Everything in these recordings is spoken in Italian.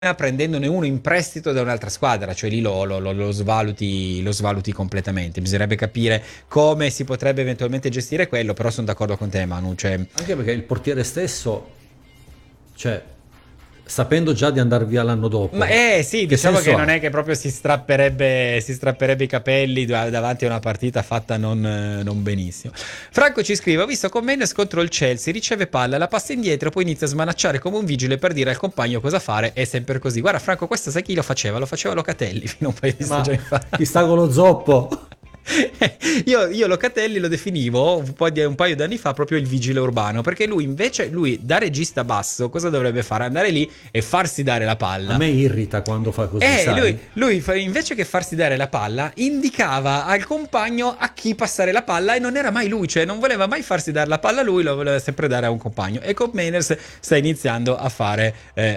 prendendone uno in prestito da un'altra squadra, cioè lì lo svaluti completamente. Bisognerebbe capire come si potrebbe eventualmente gestire quello, però sono d'accordo con te, Manu. Cioè, Anche perché il portiere stesso, cioè, sapendo già di andare via l'anno dopo, ma sì, che diciamo che senso non ha? è che proprio si strapperebbe i capelli davanti a una partita fatta non benissimo. Franco ci scrive: ho visto con Mendes contro il Chelsea, riceve palla, la passa indietro, poi inizia a smanacciare come un vigile per dire al compagno cosa fare. È sempre così. Guarda, Franco, questo sai chi lo faceva? Lo faceva Locatelli fino a un paio di Ma stagioni fa. chi sta con lo zoppo? Io Locatelli lo definivo un paio d'anni fa proprio il vigile urbano, perché lui da regista basso cosa dovrebbe fare? Andare lì e farsi dare la A palla. me irrita quando fa così, sai? Invece che farsi dare la palla, indicava al compagno a chi passare la palla, e non era mai lui, cioè non voleva mai farsi dare la palla a lui, lo voleva sempre dare a un compagno. E con Mainers sta iniziando a fare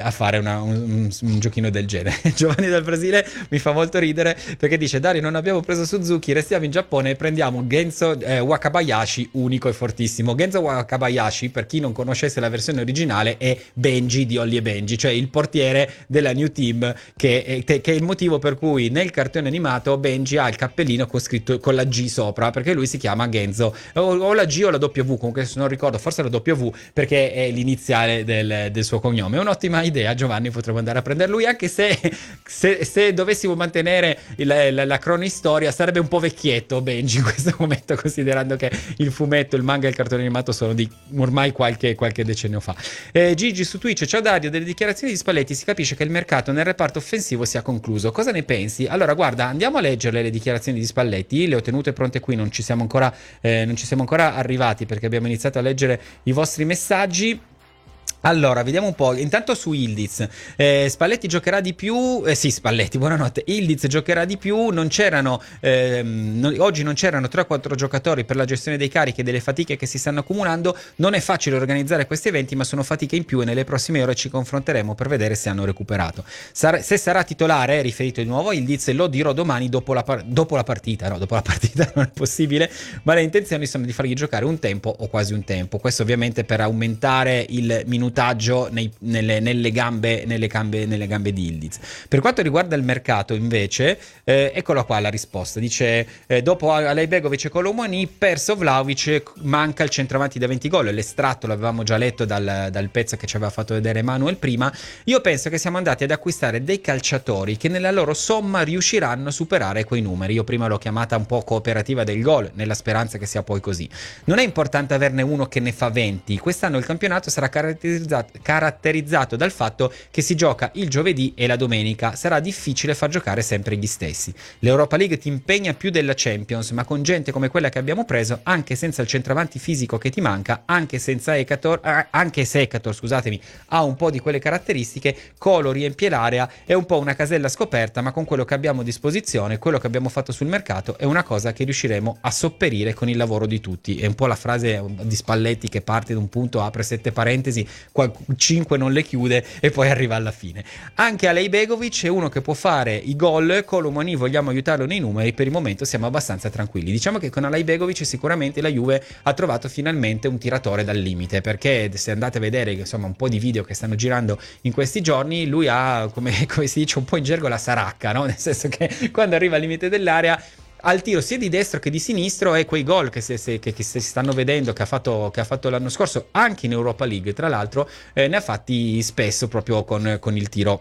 un giochino del genere. Giovanni dal Brasile mi fa molto ridere perché dice: Dario, non abbiamo preso Suzuki, restiamo in Giappone e prendiamo Genzo Wakabayashi, unico e fortissimo. Genzo Wakabayashi, per chi non conoscesse la versione originale, è Benji di Holly e Benji, cioè il portiere della New Team, che è il motivo per cui nel cartone animato Benji ha il cappellino con scritto con la G sopra, perché lui si chiama Genzo, o la G o la W, comunque se non ricordo, forse la W, perché è l'iniziale del suo cognome. È un'ottima idea, Giovanni, potremmo andare a prendere lui, anche se dovessimo mantenere la cronistoria sarebbe un po' vecchietto Benji in questo momento, considerando che il fumetto, il manga e il cartone animato sono di ormai qualche decennio fa. Gigi su Twitch: ciao Dario, delle dichiarazioni di Spalletti si capisce che il mercato nel reparto offensivo sia concluso. Cosa ne pensi? Allora guarda, andiamo a leggerle le dichiarazioni di Spalletti, le ho tenute pronte qui, non ci siamo ancora arrivati perché abbiamo iniziato a leggere i vostri messaggi. Allora, vediamo un po'. Intanto su Ildiz, Spalletti giocherà di più. Sì, Spalletti, buonanotte. Ildiz giocherà di più. Oggi non c'erano 3-4 giocatori per la gestione dei carichi e delle fatiche che si stanno accumulando. Non è facile organizzare questi eventi, ma sono fatiche in più e nelle prossime ore ci confronteremo per vedere se hanno recuperato. Se sarà titolare, riferito di nuovo a Ildiz, lo dirò domani dopo la partita. No, dopo la partita non è possibile, ma le intenzioni sono di fargli giocare un tempo o quasi un tempo. Questo ovviamente per aumentare il minutaggio nelle gambe di Ildiz. Per quanto riguarda il mercato invece, eccola qua la risposta, dice dopo Alejbegovic e Kolomani, perso Vlahovic, manca il centravanti da 20 gol. L'estratto l'avevamo già letto dal pezzo che ci aveva fatto vedere Emanuel prima. Io penso che siamo andati ad acquistare dei calciatori che nella loro somma riusciranno a superare quei numeri. Io prima l'ho chiamata un po' cooperativa del gol, nella speranza che sia poi così. Non è importante averne uno che ne fa 20. Quest'anno il campionato sarà caratterizzato dal fatto che si gioca il giovedì e la domenica. Sarà difficile far giocare sempre gli stessi. L'Europa League ti impegna più della Champions, ma con gente come quella che abbiamo preso, anche senza il centravanti fisico che ti manca, anche se Ekator, scusatemi, ha un po' di quelle caratteristiche, Colo riempie l'area, è un po' una casella scoperta, ma con quello che abbiamo a disposizione, quello che abbiamo fatto sul mercato, è una cosa che riusciremo a sopperire con il lavoro di tutti. È un po' la frase di Spalletti che parte da un punto, apre 7 parentesi, 5 non le chiude e poi arriva alla fine. Anche Alejbegovic è uno che può fare i gol. Kolomani vogliamo aiutarlo nei numeri, per il momento siamo abbastanza tranquilli. Diciamo che con Alejbegovic sicuramente la Juve ha trovato finalmente un tiratore dal limite, perché se andate a vedere insomma un po' di video che stanno girando in questi giorni, lui ha, come si dice un po' in gergo, la saracca, no? Nel senso che quando arriva al limite dell'area al tiro sia di destro che di sinistro, e quei gol che si stanno vedendo che ha fatto l'anno scorso anche in Europa League, tra l'altro, ne ha fatti spesso proprio con il tiro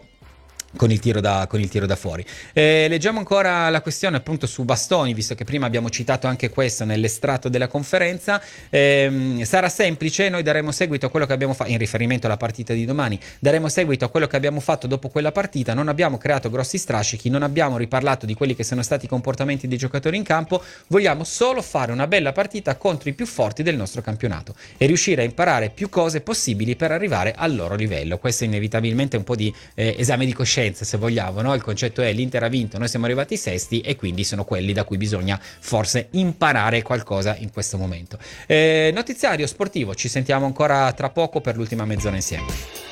da fuori. Leggiamo ancora la questione appunto su Bastoni, visto che prima abbiamo citato anche questo nell'estratto della conferenza. Sarà semplice, noi daremo seguito a quello che abbiamo fatto in riferimento alla partita di domani, daremo seguito a quello che abbiamo fatto dopo quella partita. Non abbiamo creato grossi strascichi, non abbiamo riparlato di quelli che sono stati i comportamenti dei giocatori in campo, vogliamo solo fare una bella partita contro i più forti del nostro campionato e riuscire a imparare più cose possibili per arrivare al loro livello. Questo è inevitabilmente un po' di esame di coscienza, se vogliamo, no? Il concetto è: l'Inter ha vinto, noi siamo arrivati sesti e quindi sono quelli da cui bisogna forse imparare qualcosa in questo momento. Notiziario sportivo, ci sentiamo ancora tra poco per l'ultima mezz'ora insieme.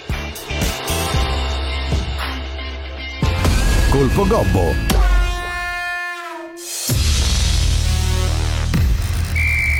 Colpo Gobbo.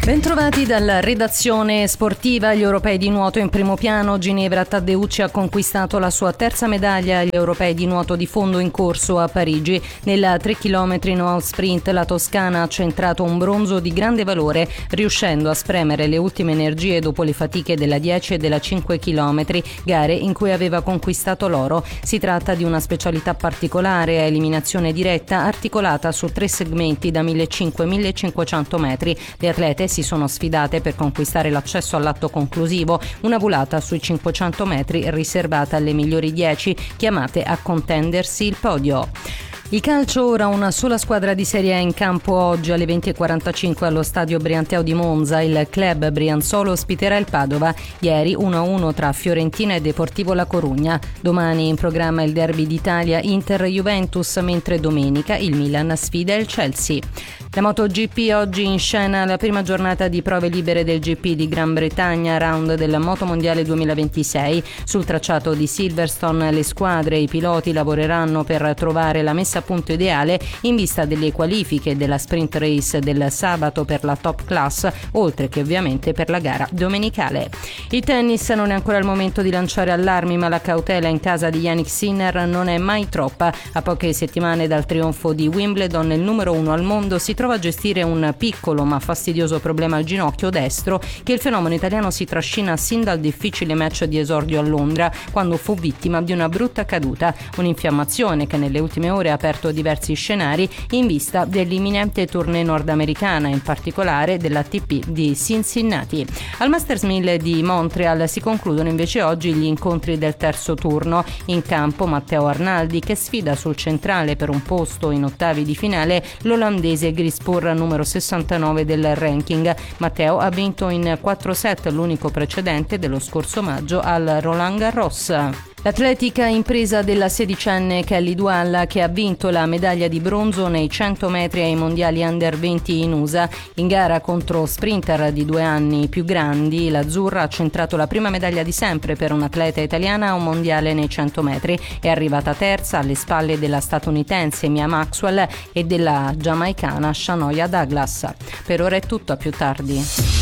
Bentrovati dalla redazione sportiva. Gli europei di nuoto in primo piano. Ginevra Taddeucci ha conquistato la sua terza medaglia agli europei di nuoto di fondo in corso a Parigi. Nella 3 km no sprint la toscana ha centrato un bronzo di grande valore, riuscendo a spremere le ultime energie dopo le fatiche della 10 e della 5 km, gare in cui aveva conquistato l'oro. Si tratta di una specialità particolare a eliminazione diretta, articolata su 3 segmenti da 1.500-1.500 metri. Le atlete si sono sfidate per conquistare l'accesso all'atto conclusivo, una volata sui 500 metri riservata alle migliori 10, chiamate a contendersi il podio. Il calcio, ora una sola squadra di Serie A in campo oggi alle 20.45 allo stadio Brianteo di Monza. Il club brianzolo ospiterà il Padova. Ieri 1-1 tra Fiorentina e Deportivo La Corugna. Domani in programma il derby d'Italia Inter-Juventus, mentre domenica il Milan sfida il Chelsea. La MotoGP, oggi in scena la prima giornata di prove libere del GP di Gran Bretagna, round del Motomondiale 2026. Sul tracciato di Silverstone le squadre e i piloti lavoreranno per trovare la messa a punto ideale in vista delle qualifiche della sprint race del sabato per la top class, oltre che ovviamente per la gara domenicale. Il tennis, non è ancora il momento di lanciare allarmi, ma la cautela in casa di Jannik Sinner non è mai troppa. A poche settimane dal trionfo di Wimbledon, il numero 1 al mondo si trova a gestire un piccolo ma fastidioso problema al ginocchio destro che il fenomeno italiano si trascina sin dal difficile match di esordio a Londra, quando fu vittima di una brutta caduta, un'infiammazione che nelle ultime ore ha aperto diversi scenari in vista dell'imminente tournée nordamericana, in particolare dell'ATP di Cincinnati. Al Masters 1000 di Montreal si concludono invece oggi gli incontri del terzo turno. In campo Matteo Arnaldi, che sfida sul centrale per un posto in ottavi di finale l'olandese Gris Spoor, numero 69 del ranking. Matteo ha vinto in 4 set, l'unico precedente dello scorso maggio al Roland Garros. L'atletica impresa della sedicenne Kelly Doualla, che ha vinto la medaglia di bronzo nei 100 metri ai mondiali under 20 in USA. In gara contro sprinter di 2 anni più grandi, l'azzurra ha centrato la prima medaglia di sempre per un'atleta italiana a un mondiale nei 100 metri. È arrivata terza alle spalle della statunitense Mia Maxwell e della giamaicana Shanoia Douglas. Per ora è tutto, a più tardi.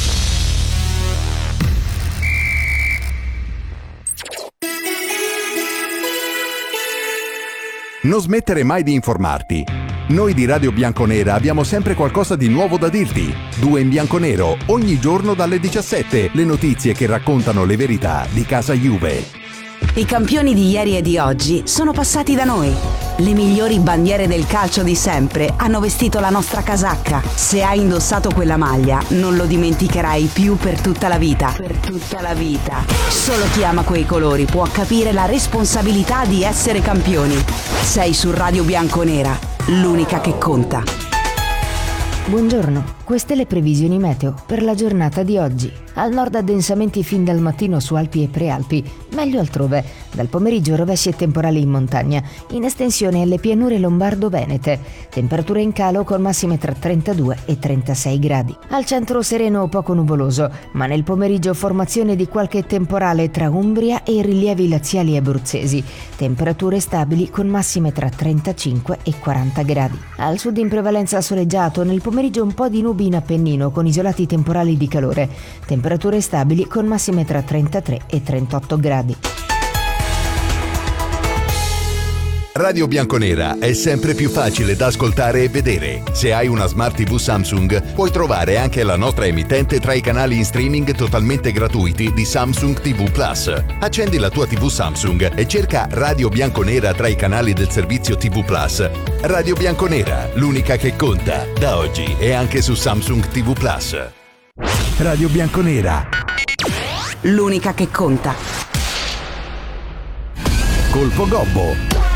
Non smettere mai di informarti. Noi di Radio Bianconera abbiamo sempre qualcosa di nuovo da dirti. 2 in bianco-nero, ogni giorno dalle 17. Le notizie che raccontano le verità di casa Juve. I campioni di ieri e di oggi sono passati da noi. Le migliori bandiere del calcio di sempre hanno vestito la nostra casacca. Se hai indossato quella maglia, non lo dimenticherai più per tutta la vita. Per tutta la vita. Solo chi ama quei colori può capire la responsabilità di essere campioni. Sei su Radio Bianconera, l'unica che conta. Buongiorno, queste le previsioni meteo per la giornata di oggi. Al nord addensamenti fin dal mattino su Alpi e Prealpi, meglio altrove. Dal pomeriggio rovesci e temporali in montagna, in estensione alle pianure lombardo-venete. Temperature in calo con massime tra 32 e 36 gradi. Al centro sereno o poco nuvoloso, ma nel pomeriggio formazione di qualche temporale tra Umbria e i rilievi laziali abruzzesi. Temperature stabili con massime tra 35 e 40 gradi. Al sud in prevalenza soleggiato, nel pomeriggio un po' di nubi in Appennino con isolati temporali di calore. Temperature stabili con massime tra 33 e 38 gradi. Radio Bianconera è sempre più facile da ascoltare e vedere. Se hai una Smart TV Samsung, puoi trovare anche la nostra emittente tra i canali in streaming totalmente gratuiti di Samsung TV Plus. Accendi la tua TV Samsung e cerca Radio Bianconera tra i canali del servizio TV Plus. Radio Bianconera, l'unica che conta, da oggi e anche su Samsung TV Plus. Radio Bianconera, l'unica che conta. Colpo Gobbo.